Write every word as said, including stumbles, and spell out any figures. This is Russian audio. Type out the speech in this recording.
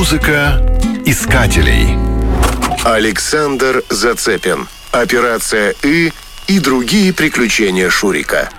Музыка искателей. Александр Зацепин. Операция «И» и другие приключения Шурика.